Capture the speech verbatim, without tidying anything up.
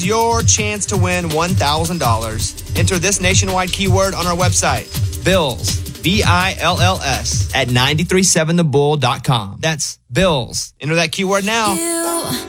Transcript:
Your chance to win one thousand dollars. Enter this nationwide keyword on our website, Bills, B I L L S, at nine three seven the bull dot com. That's Bills. Enter that keyword now. You